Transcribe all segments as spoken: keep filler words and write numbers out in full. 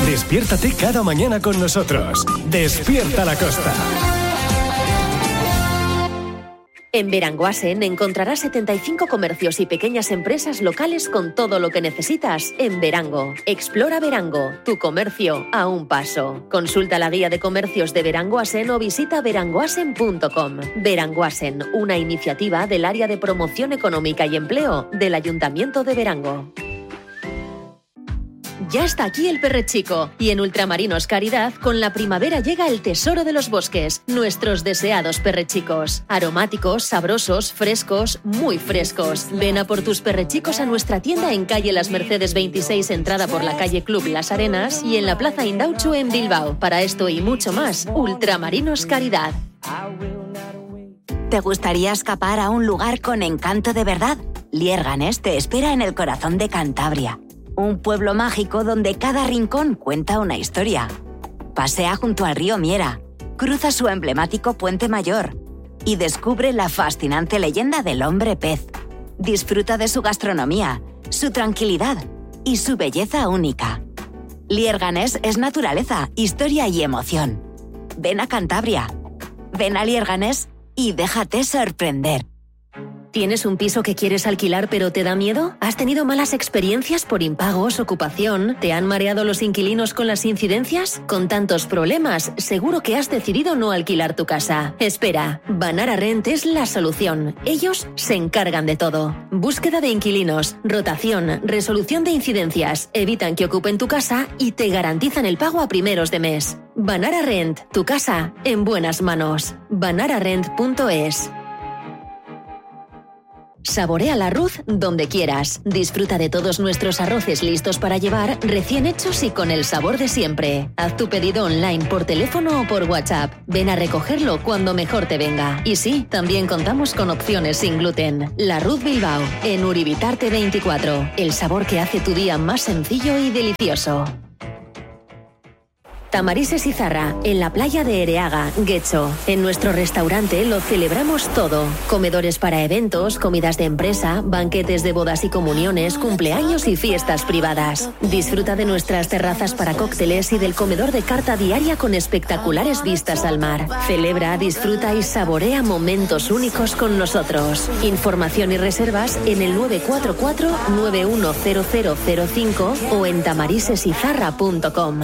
Despiértate cada mañana con nosotros. Despierta la Costa. En Beranguasen encontrarás setenta y cinco comercios y pequeñas empresas locales con todo lo que necesitas en Berango. Explora Berango, tu comercio a un paso. Consulta la guía de comercios de Beranguasen o visita beranguasen punto com. Beranguasen, una iniciativa del Área de Promoción Económica y Empleo del Ayuntamiento de Berango. Ya está aquí el Perrechico y en Ultramarinos Caridad con la primavera llega el tesoro de los bosques, nuestros deseados perrechicos. Aromáticos, sabrosos, frescos, muy frescos. Ven a por tus perrechicos a nuestra tienda en calle Las Mercedes veintiséis, entrada por la calle Club Las Arenas y en la Plaza Indauchu en Bilbao. Para esto y mucho más, Ultramarinos Caridad. ¿Te gustaría escapar a un lugar con encanto de verdad? Lierganes te espera en el corazón de Cantabria. Un pueblo mágico donde cada rincón cuenta una historia. Pasea junto al río Miera, cruza su emblemático Puente Mayor y descubre la fascinante leyenda del hombre pez. Disfruta de su gastronomía, su tranquilidad y su belleza única. Lierganes es naturaleza, historia y emoción. Ven a Cantabria. Ven a Lierganes y déjate sorprender. ¿Tienes un piso que quieres alquilar pero te da miedo? ¿Has tenido malas experiencias por impagos, ocupación? ¿Te han mareado los inquilinos con las incidencias? Con tantos problemas, seguro que has decidido no alquilar tu casa. Espera, Banara Rent es la solución. Ellos se encargan de todo. Búsqueda de inquilinos, rotación, resolución de incidencias, evitan que ocupen tu casa y te garantizan el pago a primeros de mes. Banara Rent, tu casa en buenas manos. banara rent punto es. Saborea la arroz donde quieras. Disfruta de todos nuestros arroces listos para llevar, recién hechos y con el sabor de siempre. Haz tu pedido online por teléfono o por WhatsApp. Ven a recogerlo cuando mejor te venga. Y sí, también contamos con opciones sin gluten. La Ruz Bilbao, en Uribitarte veinticuatro. El sabor que hace tu día más sencillo y delicioso. Tamarises Izarra, en la playa de Ereaga, Guecho. En nuestro restaurante lo celebramos todo. Comedores para eventos, comidas de empresa, banquetes de bodas y comuniones, cumpleaños y fiestas privadas. Disfruta de nuestras terrazas para cócteles y del comedor de carta diaria con espectaculares vistas al mar. Celebra, disfruta y saborea momentos únicos con nosotros. Información y reservas en el nueve cuatro cuatro nueve uno cero cero cero cinco o en tamarises izarra punto com.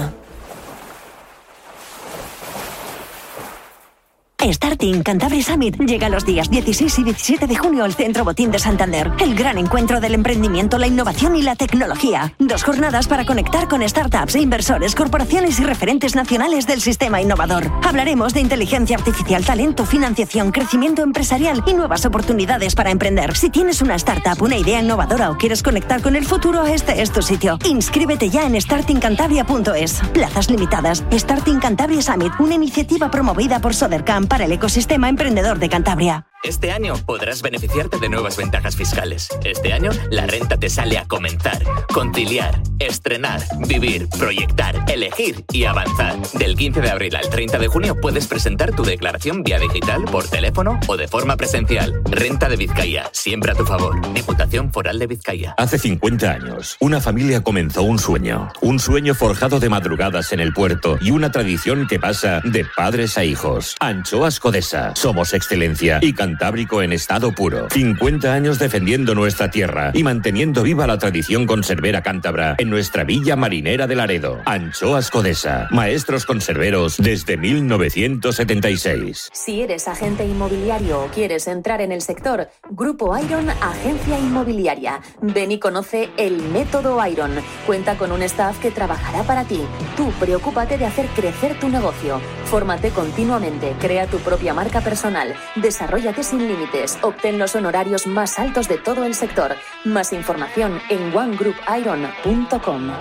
Starting Cantabria Summit llega los días dieciséis y diecisiete de junio al Centro Botín de Santander. El gran encuentro del emprendimiento, la innovación y la tecnología. Dos jornadas para conectar con startups e inversores, corporaciones y referentes nacionales del sistema innovador. Hablaremos de inteligencia artificial, talento, financiación, crecimiento empresarial y nuevas oportunidades para emprender. Si tienes una startup, una idea innovadora o quieres conectar con el futuro, este es tu sitio. Inscríbete ya en starting cantabria punto es. Plazas limitadas. Starting Cantabria Summit, una iniciativa promovida por Sodercam para el ecosistema emprendedor de Cantabria. Este año podrás beneficiarte de nuevas ventajas fiscales. Este año la renta te sale a comenzar, conciliar, estrenar, vivir, proyectar, elegir y avanzar. Del quince de abril al treinta de junio puedes presentar tu declaración vía digital, por teléfono o de forma presencial. Renta de Vizcaya, siempre a tu favor. Diputación Foral de Vizcaya. Hace cincuenta años, una familia comenzó un sueño. Un sueño forjado de madrugadas en el puerto y una tradición que pasa de padres a hijos. Anchoas Codesa. Somos excelencia y Cantábrico en estado puro. cincuenta años defendiendo nuestra tierra y manteniendo viva la tradición conservera cántabra en nuestra villa marinera de Laredo. Anchoas Codesa. Maestros conserveros desde mil novecientos setenta y seis. Si eres agente inmobiliario o quieres entrar en el sector, Grupo Iron, agencia inmobiliaria. Ven y conoce el método Iron. Cuenta con un staff que trabajará para ti. Tú preocúpate de hacer crecer tu negocio. Fórmate continuamente, crea tu propia marca personal, desarróllate sin límites, obtén los honorarios más altos de todo el sector. Más información en one group iron punto com.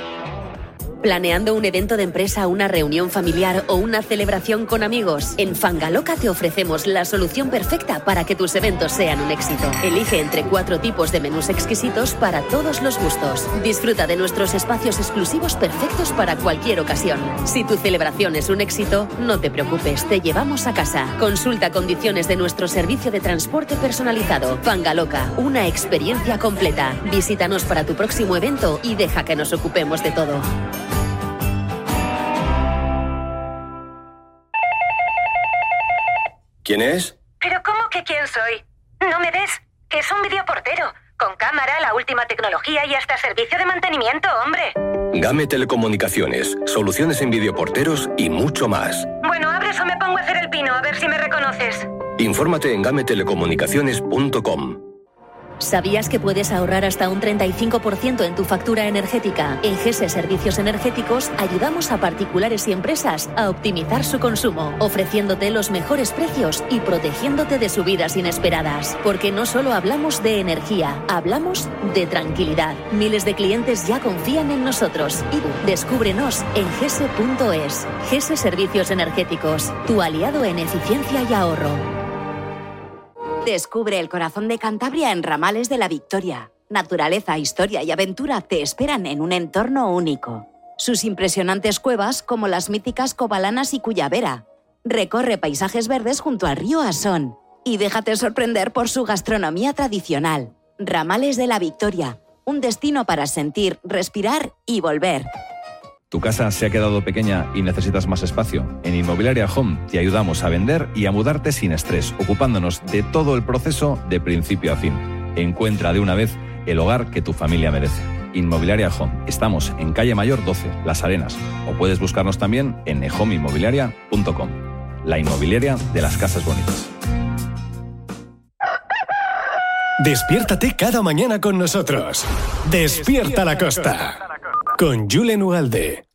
¿Planeando un evento de empresa, una reunión familiar o una celebración con amigos? En Fangaloca te ofrecemos la solución perfecta para que tus eventos sean un éxito. Elige entre cuatro tipos de menús exquisitos para todos los gustos. Disfruta de nuestros espacios exclusivos perfectos para cualquier ocasión. Si tu celebración es un éxito, no te preocupes, te llevamos a casa. Consulta condiciones de nuestro servicio de transporte personalizado. Fangaloca, una experiencia completa. Visítanos para tu próximo evento y deja que nos ocupemos de todo. ¿Quién es? ¿Pero cómo que quién soy? ¿No me ves? Que es un videoportero. Con cámara, la última tecnología y hasta servicio de mantenimiento, hombre. Game Telecomunicaciones, soluciones en videoporteros y mucho más. Bueno, abres o me pongo a hacer el pino, a ver si me reconoces. Infórmate en game telecomunicaciones punto com. ¿Sabías que puedes ahorrar hasta un treinta y cinco por ciento en tu factura energética? En G E S E Servicios Energéticos ayudamos a particulares y empresas a optimizar su consumo, ofreciéndote los mejores precios y protegiéndote de subidas inesperadas. Porque no solo hablamos de energía, hablamos de tranquilidad. Miles de clientes ya confían en nosotros y tú, descúbrenos en gese punto es. G E S E Servicios Energéticos, tu aliado en eficiencia y ahorro. Descubre el corazón de Cantabria en Ramales de la Victoria. Naturaleza, historia y aventura te esperan en un entorno único. Sus impresionantes cuevas, como las míticas Covalanas y Cuyavera. Recorre paisajes verdes junto al río Asón. Y déjate sorprender por su gastronomía tradicional. Ramales de la Victoria, un destino para sentir, respirar y volver. ¿Tu casa se ha quedado pequeña y necesitas más espacio? En Inmobiliaria Home te ayudamos a vender y a mudarte sin estrés, ocupándonos de todo el proceso de principio a fin. Encuentra de una vez el hogar que tu familia merece. Inmobiliaria Home. Estamos en Calle Mayor doce, Las Arenas. O puedes buscarnos también en home inmobiliaria punto com. La inmobiliaria de las casas bonitas. Despiértate cada mañana con nosotros. Despierta la Costa. Con Julen Ugalde.